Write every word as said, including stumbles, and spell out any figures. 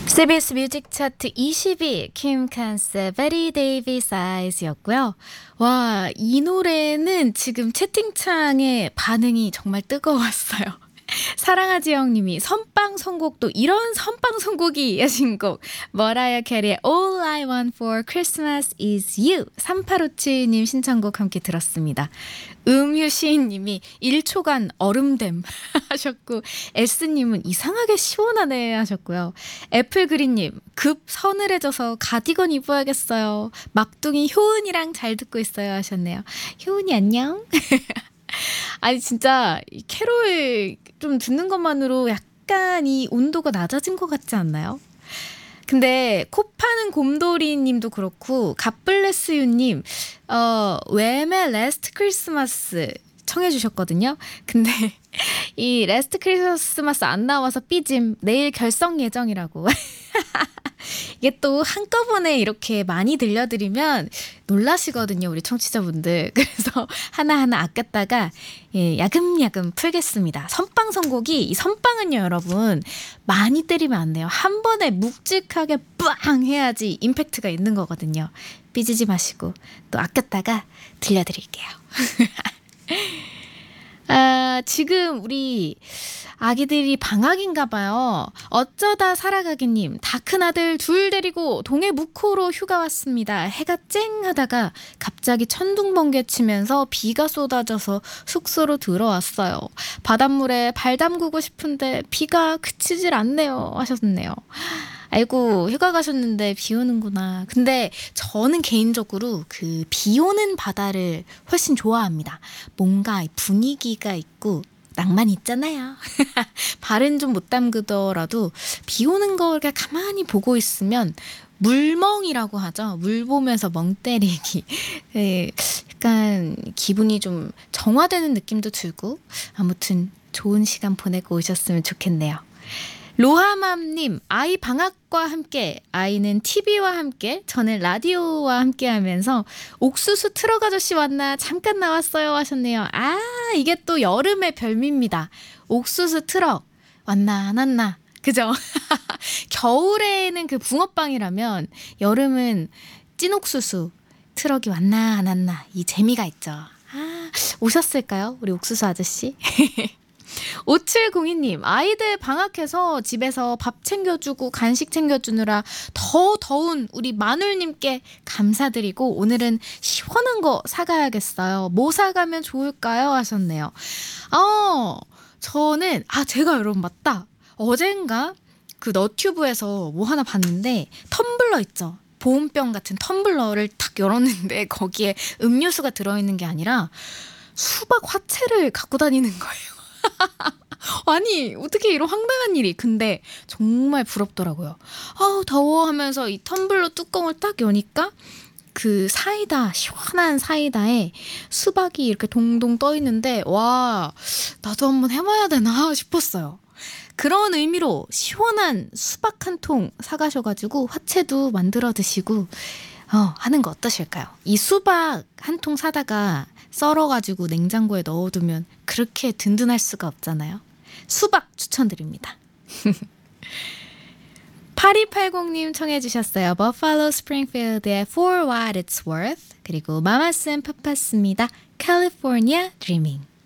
씨비에스 뮤직 차트 이십 위 킴 칸스의 베리 데이비스 아이즈였고요. 와, 이 노래는 지금 채팅창에 반응이 정말 뜨거웠어요. 사랑하지 형님이 선빵 선곡도 이런 선빵 선곡이 하신 곡 머라이어 캐리의 All I Want for Christmas is You 삼팔오칠 님 신청곡 함께 들었습니다. 음유시인님이 일 초간 얼음댐 하셨고 S님은 이상하게 시원하네 하셨고요. 애플그린님 급 서늘해져서 가디건 입어야겠어요. 막둥이 효은이랑 잘 듣고 있어요 하셨네요. 효은이 안녕. 아니 진짜 이 캐롤 좀 듣는 것만으로 약간 이 온도가 낮아진 것 같지 않나요? 근데 코 파는 곰돌이 님도 그렇고 갓블레스 유님 어, 웸의 레스트 크리스마스 청해 주셨거든요. 근데 이 레스트 크리스마스 안 나와서 삐짐 내일 결성 예정이라고. 이게 또 한꺼번에 이렇게 많이 들려드리면 놀라시거든요, 우리 청취자분들. 그래서 하나하나 아꼈다가 예, 야금야금 풀겠습니다. 선빵 선곡이 이 선빵은요, 여러분 많이 때리면 안 돼요. 한 번에 묵직하게 빵 해야지 임팩트가 있는 거거든요. 삐지지 마시고 또 아꼈다가 들려드릴게요. 아, 지금 우리 아기들이 방학인가 봐요. 어쩌다 살아가기님, 다 큰 아들 둘 데리고 동해 묵호로 휴가 왔습니다. 해가 쨍하다가 갑자기 천둥번개 치면서 비가 쏟아져서 숙소로 들어왔어요. 바닷물에 발 담그고 싶은데 비가 그치질 않네요 하셨네요. 아이고 휴가 가셨는데 비 오는구나. 근데 저는 개인적으로 그 비 오는 바다를 훨씬 좋아합니다. 뭔가 분위기가 있고 낭만 있잖아요. 발은 좀 못 담그더라도 비 오는 거 이렇게 가만히 보고 있으면 물멍이라고 하죠. 물 보면서 멍 때리기. 네, 약간 기분이 좀 정화되는 느낌도 들고 아무튼 좋은 시간 보내고 오셨으면 좋겠네요. 로하맘님, 아이 방학과 함께, 아이는 티비와 함께, 저는 라디오와 함께 하면서 옥수수 트럭 아저씨 왔나 잠깐 나왔어요 하셨네요. 아, 이게 또 여름의 별미입니다. 옥수수 트럭 왔나 안 왔나. 그죠? 겨울에는 그 붕어빵이라면 여름은 찐옥수수 트럭이 왔나 안 왔나 이 재미가 있죠. 아, 오셨을까요? 우리 옥수수 아저씨? 오칠공이 님, 아이들 방학해서 집에서 밥 챙겨주고 간식 챙겨주느라 더 더운 우리 마눌님께 감사드리고 오늘은 시원한 거 사가야겠어요. 뭐 사가면 좋을까요? 하셨네요. 어, 저는 아 제가 여러분 맞다. 어젠가 그 너튜브에서 뭐 하나 봤는데 텀블러 있죠. 보온병 같은 텀블러를 탁 열었는데 거기에 음료수가 들어있는 게 아니라 수박 화채를 갖고 다니는 거예요. 아니 어떻게 이런 황당한 일이. 근데 정말 부럽더라고요. 아우 더워 하면서 이 텀블러 뚜껑을 딱 여니까 그 사이다, 시원한 사이다에 수박이 이렇게 동동 떠 있는데 와 나도 한번 해봐야 되나 싶었어요. 그런 의미로 시원한 수박 한 통 사가셔가지고 화채도 만들어 드시고 어, 하는 거 어떠실까요? 이 수박 한 통 사다가 썰어가지고 냉장고에 넣어두면 그렇게 든든할 수가 없잖아요. 수박 추천드립니다. 팔이팔공 님 청해 주셨어요. Buffalo Springfield의 For What It's Worth 그리고 마마스 앤 파파스입니다. California Dreaming.